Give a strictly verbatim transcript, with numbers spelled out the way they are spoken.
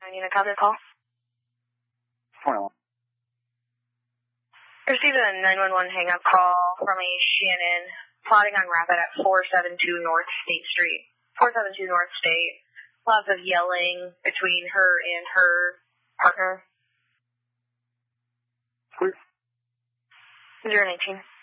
I need a copy call. twenty-one. Received a nine one one hang-up call from a Shannon plotting on Rapid at four seven two North State Street. four seven two North State. Lots of yelling between her and her partner. Clear. zero nineteen.